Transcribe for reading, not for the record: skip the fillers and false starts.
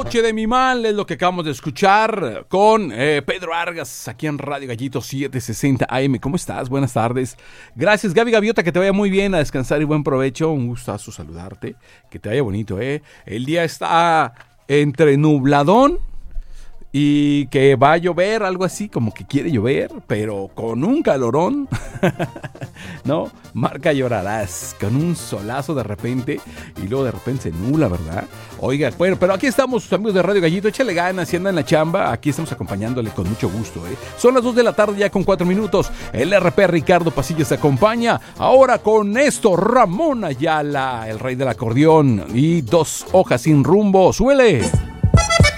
Noche de mi mal es lo que acabamos de escuchar con Pedro Argas aquí en Radio Gallito 760 AM. ¿Cómo estás? Buenas tardes. Gracias, Gaby Gaviota, que te vaya muy bien, a descansar y buen provecho. Un gustazo saludarte, que te vaya bonito, El día está entre nubladón y que va a llover, algo así, como que quiere llover, pero con un calorón, ¿no? Marca llorarás, con un solazo de repente, y luego de repente se nubla, ¿verdad? Oiga, bueno, pero aquí estamos, sus amigos de Radio Gallito, échale ganas, si anda en la chamba, aquí estamos acompañándole con mucho gusto, Son las 2 de la tarde ya con 4 minutos, el RP Ricardo Pasillas se acompaña, ahora con Néstor Ramón Ayala, el rey del acordeón, y 2 hojas sin rumbo, ¡suele!